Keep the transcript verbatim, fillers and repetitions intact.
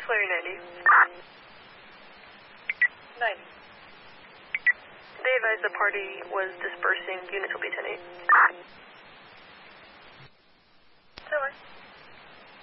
Larry ninety. ninety. They advised the party was dispersing. Units will be ten eight.